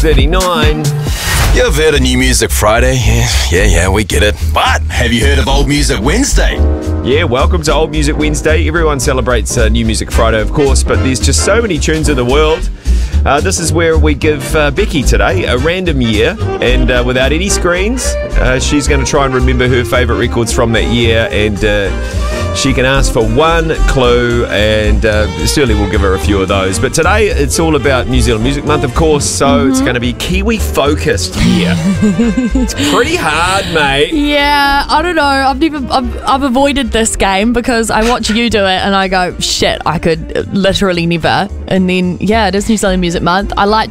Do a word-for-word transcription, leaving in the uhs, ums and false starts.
thirty-nine. You've heard of New Music Friday? Yeah, yeah, yeah, we get it. But have you heard of Old Music Wednesday? Yeah, welcome to Old Music Wednesday. Everyone celebrates uh, New Music Friday, of course, but there's just so many tunes in the world. Uh, this is where we give uh, Becky today a random year, and uh, without any screens, uh, she's going to try and remember her favourite records from that year, and uh, she can ask for one clue, and uh, Sterling will give her a few of those. But today, it's all about New Zealand Music Month, of course, so mm-hmm. it's going to be Kiwi-focused year. It's pretty hard, mate. Yeah, I don't know. I've never, I've, I've avoided this game because I watch you do it, and I go, shit, I could literally never. And then, yeah, it is New Zealand Music Month. I like